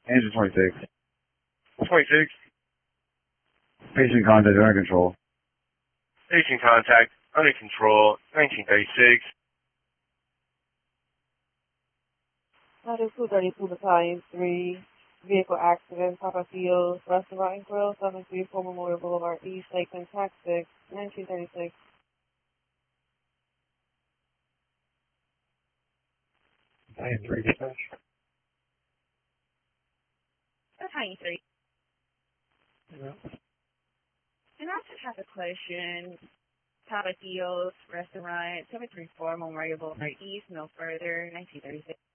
Engine 26. 26. Patient contact under control. Patient contact under control. 1936. Ladder 232 Battalion 3. Vehicle accident, Tapatio, Restaurant and Grill, 734 Memorial Boulevard East, Lakeland, Tax 6, 1936. Battalion 3 dispatch. Battalion 3. Yeah. And I just have a question. Tapatios Restaurant, 734 Memorial Boulevard East, no further, 1936.